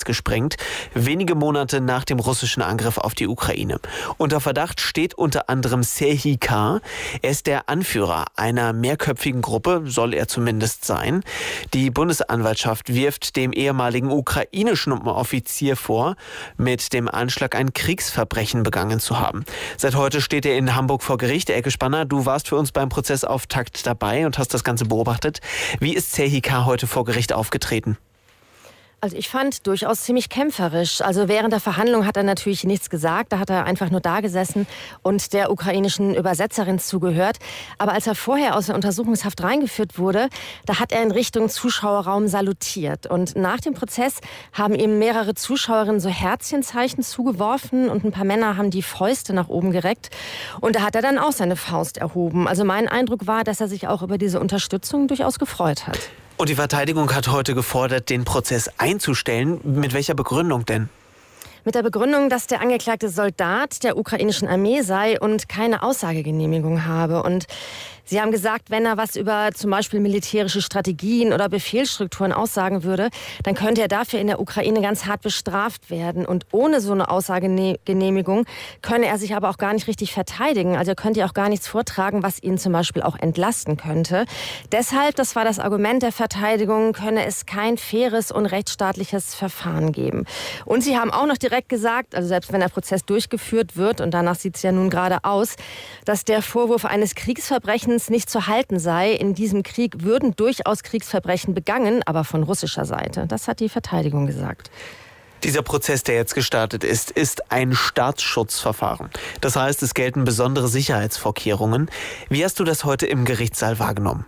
gesprengt, wenige Monate nach dem russischen Angriff auf die Ukraine. Unter Verdacht steht unter anderem Serhii K. Er ist der Anführer einer mehrköpfigen Gruppe, soll er zumindest sein. Die Bundesanwaltschaft wirft dem ehemaligen ukrainischen Offizier vor, mit dem Anschlag ein Kriegsverbrechen begangen zu haben. Seit heute steht er in Hamburg vor Gericht. Elke Spanner, du warst für uns beim Prozessauftakt dabei und hast das Ganze beobachtet. Wie ist Serhii K. heute vor Gericht aufgetreten? Also ich fand durchaus ziemlich kämpferisch. Also während der Verhandlung hat er natürlich nichts gesagt. Da hat er einfach nur da gesessen und der ukrainischen Übersetzerin zugehört. Aber als er vorher aus der Untersuchungshaft reingeführt wurde, da hat er in Richtung Zuschauerraum salutiert. Und nach dem Prozess haben ihm mehrere Zuschauerinnen so Herzchenzeichen zugeworfen und ein paar Männer haben die Fäuste nach oben gereckt. Und da hat er dann auch seine Faust erhoben. Also mein Eindruck war, dass er sich auch über diese Unterstützung durchaus gefreut hat. Und die Verteidigung hat heute gefordert, den Prozess einzustellen. Mit welcher Begründung denn? Mit der Begründung, dass der angeklagte Soldat der ukrainischen Armee sei und keine Aussagegenehmigung habe. Und sie haben gesagt, wenn er was über zum Beispiel militärische Strategien oder Befehlsstrukturen aussagen würde, dann könnte er dafür in der Ukraine ganz hart bestraft werden. Und ohne so eine Aussagegenehmigung könne er sich aber auch gar nicht richtig verteidigen. Also er könnte ja auch gar nichts vortragen, was ihn zum Beispiel auch entlasten könnte. Deshalb, das war das Argument der Verteidigung, könne es kein faires und rechtsstaatliches Verfahren geben. Und sie haben auch noch direkt gesagt, also selbst wenn der Prozess durchgeführt wird, und danach sieht es ja nun gerade aus, dass der Vorwurf eines Kriegsverbrechens nicht zu halten sei. In diesem Krieg würden durchaus Kriegsverbrechen begangen, aber von russischer Seite. Das hat die Verteidigung gesagt. Dieser Prozess, der jetzt gestartet ist ein Staatsschutzverfahren. Das heißt, es gelten besondere Sicherheitsvorkehrungen. Wie hast du das heute im Gerichtssaal wahrgenommen?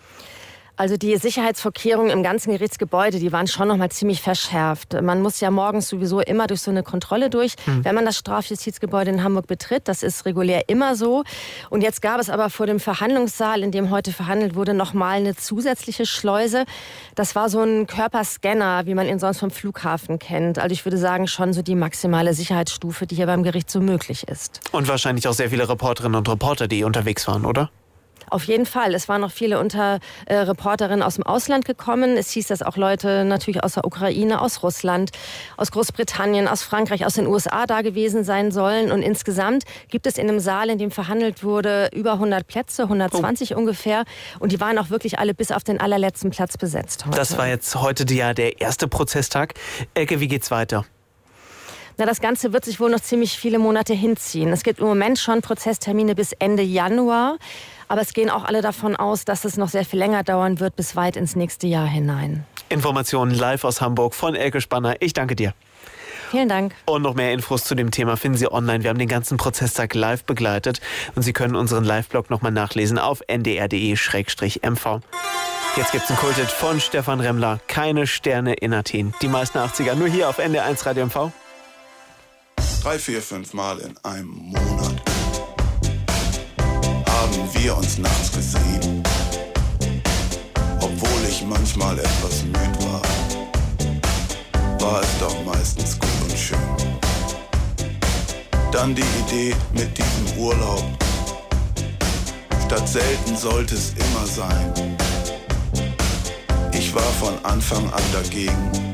Also die Sicherheitsvorkehrungen im ganzen Gerichtsgebäude, die waren schon noch mal ziemlich verschärft. Man muss ja morgens sowieso immer durch so eine Kontrolle durch, wenn man das Strafjustizgebäude in Hamburg betritt. Das ist regulär immer so. Und jetzt gab es aber vor dem Verhandlungssaal, in dem heute verhandelt wurde, noch mal eine zusätzliche Schleuse. Das war so ein Körperscanner, wie man ihn sonst vom Flughafen kennt. Also ich würde sagen, schon so die maximale Sicherheitsstufe, die hier beim Gericht so möglich ist. Und wahrscheinlich auch sehr viele Reporterinnen und Reporter, die unterwegs waren, oder? Auf jeden Fall. Es waren noch viele Reporterinnen aus dem Ausland gekommen. Es hieß, dass auch Leute natürlich aus der Ukraine, aus Russland, aus Großbritannien, aus Frankreich, aus den USA da gewesen sein sollen. Und insgesamt gibt es in dem Saal, in dem verhandelt wurde, über 100 Plätze, 120 ungefähr. Und die waren auch wirklich alle bis auf den allerletzten Platz besetzt heute. Das war jetzt heute ja der erste Prozesstag. Elke, wie geht's weiter? Na, das Ganze wird sich wohl noch ziemlich viele Monate hinziehen. Es gibt im Moment schon Prozesstermine bis Ende Januar. Aber es gehen auch alle davon aus, dass es noch sehr viel länger dauern wird, bis weit ins nächste Jahr hinein. Informationen live aus Hamburg von Elke Spanner. Ich danke dir. Vielen Dank. Und noch mehr Infos zu dem Thema finden Sie online. Wir haben den ganzen Prozesstag live begleitet. Und Sie können unseren Live-Blog nochmal nachlesen auf ndr.de/mv. Jetzt gibt's ein Kulthit von Stefan Remmler. Keine Sterne in Athen. Die meisten 80er nur hier auf NDR1 Radio MV. 3, 4, 5 Mal in einem Monat haben wir uns nachts gesehen, obwohl ich manchmal etwas müde war es doch meistens gut und schön. Dann die Idee mit diesem Urlaub, statt selten sollte es immer sein. Ich war von Anfang an dagegen,